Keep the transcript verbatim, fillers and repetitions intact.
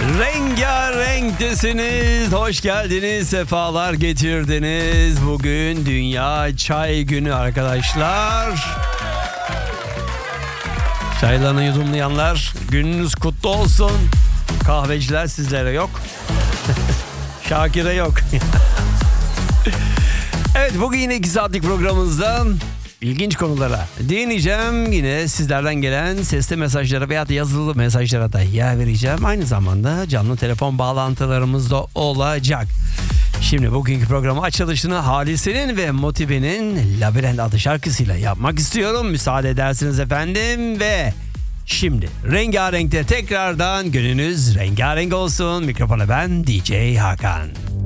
Rengarenktesiniz. Hoş geldiniz. Sefalar getirdiniz. Bugün Dünya Çay Günü arkadaşlar. Çaylarını yudumlayanlar, gününüz kutlu olsun. Kahveciler sizlere yok. Şakir'e yok. Evet, bugün yine iki saatlik programımızda ilginç konulara değineceğim. Yine sizlerden gelen sesli mesajlara veya yazılı mesajlara da yer vereceğim. Aynı zamanda canlı telefon bağlantılarımız da olacak. Şimdi bugünkü programı açılışını Halise'nin ve Motibe'nin Labirent adlı şarkısıyla yapmak istiyorum. Müsaade edersiniz efendim ve şimdi Rengarenk'te tekrardan gününüz rengarenk olsun. Mikrofona ben D J Hakan.